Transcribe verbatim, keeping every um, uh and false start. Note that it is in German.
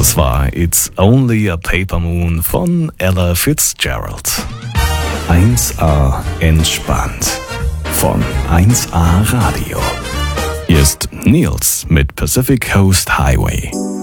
Das war It's Only a Paper Moon von Ella Fitzgerald. eins A entspannt von eins A Radio. Hier ist Nils mit Pacific Coast Highway.